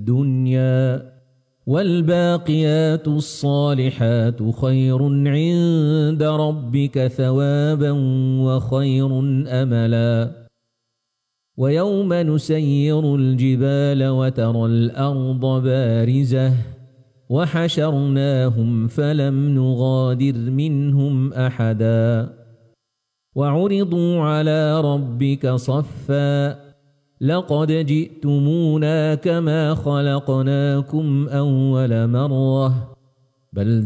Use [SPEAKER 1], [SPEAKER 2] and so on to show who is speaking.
[SPEAKER 1] الدنيا والباقيات الصالحات خير عند ربك ثوابا وخير أملا ويوم نسير الجبال وترى الأرض بارزة وحشرناهم فلم نغادر منهم أحدا وعرضوا على ربك صفا لقد جئتمونا كما خلقناكم أول مرة بل